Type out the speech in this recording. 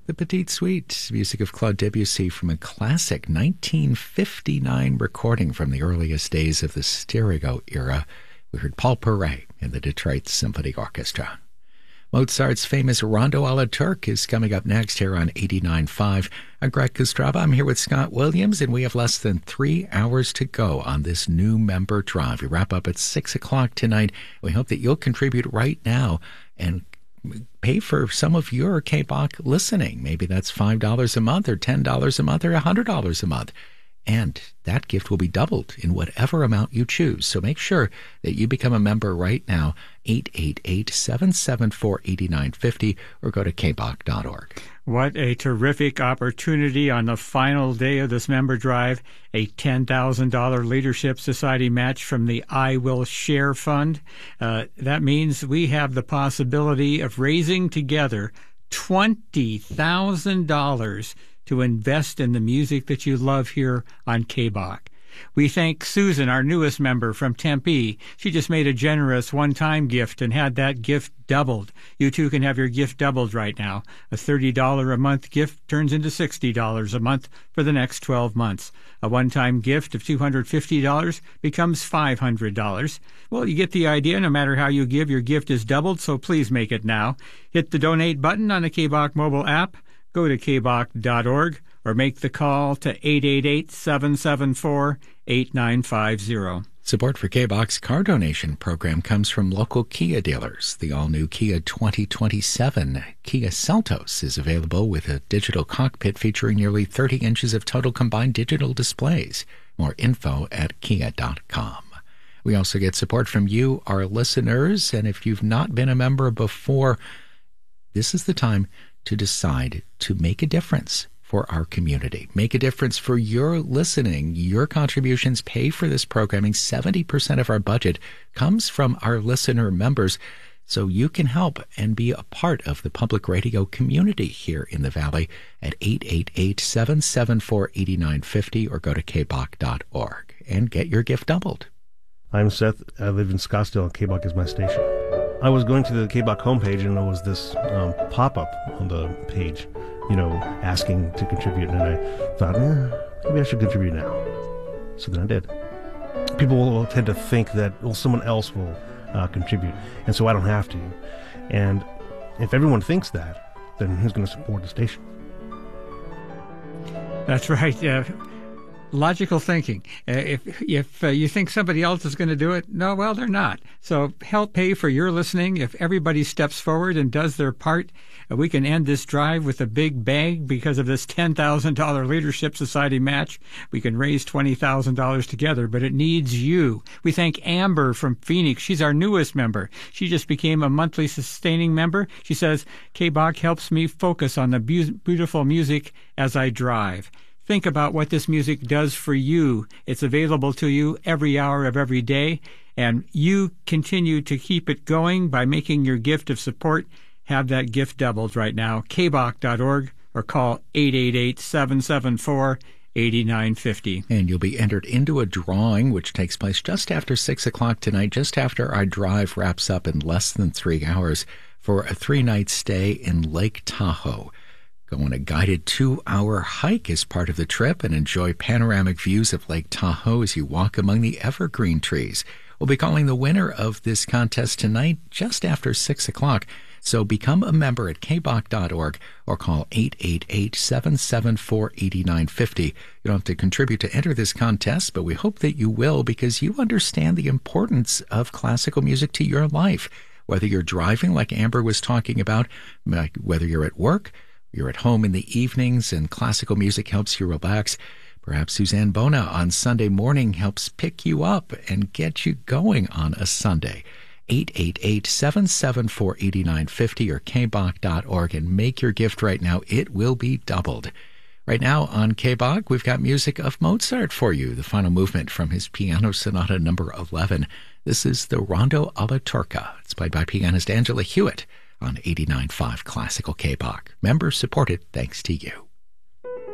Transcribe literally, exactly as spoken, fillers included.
The Petite Suite, music of Claude Debussy from a classic nineteen fifty-nine recording from the earliest days of the stereo era. We heard Paul Perret in the Detroit Symphony Orchestra. Mozart's famous Rondo a la Turque is coming up next here on eighty-nine point five. I'm Greg Kostrava. I'm here with Scott Williams, and we have less than three hours to go on this new member drive. We wrap up at six o'clock tonight. We hope that you'll contribute right now and pay for some of your K B O C listening. Maybe that's five dollars a month or ten dollars a month or one hundred dollars a month. And that gift will be doubled in whatever amount you choose. So make sure that you become a member right now, eight eight eight, seven seven four, eight nine five zero, or go to k b o c dot org. What a terrific opportunity on the final day of this member drive, a ten thousand dollars Leadership Society match from the I Will Share Fund. Uh, that means we have the possibility of raising together twenty thousand dollars to invest in the music that you love here on K B O C. We thank Susan, our newest member from Tempe. She just made a generous one-time gift and had that gift doubled. You too can have your gift doubled right now. A thirty dollars a month gift turns into sixty dollars a month for the next twelve months. A one-time gift of two hundred fifty dollars becomes five hundred dollars. Well, you get the idea. No matter how you give, your gift is doubled, so please make it now. Hit the donate button on the K B O C mobile app. Go to k b o c dot org or make the call to eight eight eight, seven seven four, eight nine five zero. Support for K B O C's car donation program comes from local Kia dealers. The all-new Kia twenty twenty-seven Kia Seltos is available with a digital cockpit featuring nearly thirty inches of total combined digital displays. More info at kia dot com. We also get support from you, our listeners, and if you've not been a member before, this is the time to decide to make a difference for our community. Make a difference for your listening. Your contributions pay for this programming. seventy percent of our budget comes from our listener members, so you can help and be a part of the public radio community here in the Valley at eight eight eight, seven seven four, eight nine five zero or go to k b o c dot org and get your gift doubled. I'm Seth. I live in Scottsdale. K B O C is my station. I was going to the K B O C homepage, and there was this um, pop-up on the page, you know, asking to contribute, and I thought, eh, maybe I should contribute now. So then I did. People will tend to think that, well, someone else will uh, contribute, and so I don't have to. And if everyone thinks that, then who's going to support the station? That's right. Uh, logical thinking. Uh, if if uh, you think somebody else is going to do it, no, well, they're not. So help pay for your listening. If everybody steps forward and does their part, uh, we can end this drive with a big bang because of this ten thousand dollars Leadership Society match. We can raise twenty thousand dollars together, but it needs you. We thank Amber from Phoenix. She's our newest member. She just became a monthly sustaining member. She says, K B O C helps me focus on the bu- beautiful music as I drive. Think about what this music does for you. It's available to you every hour of every day, and you continue to keep it going by making your gift of support. Have that gift doubled right now. k b o c dot org or call eight eight eight, seven seven four, eight nine five zero. And you'll be entered into a drawing which takes place just after six o'clock tonight, just after our drive wraps up in less than three hours for a three-night stay in Lake Tahoe. Go on a guided two-hour hike as part of the trip and enjoy panoramic views of Lake Tahoe as you walk among the evergreen trees. We'll be calling the winner of this contest tonight just after six o'clock. So become a member at k b o c dot org or call eight eight eight, seven seven four, eight nine five zero. You don't have to contribute to enter this contest, but we hope that you will because you understand the importance of classical music to your life. Whether you're driving like Amber was talking about, whether you're at work, you're at home in the evenings and classical music helps you relax. Perhaps Suzanne Bona on Sunday morning helps pick you up and get you going on a Sunday. eight eight eight, seven seven four, eight nine five zero or k b o c dot org and make your gift right now. It will be doubled. Right now on K B O C, we've got music of Mozart for you, the final movement from his Piano Sonata number eleven. This is the Rondo alla Turca. It's played by pianist Angela Hewitt on eighty-nine point five Classical K B O C. Members supported thanks to you.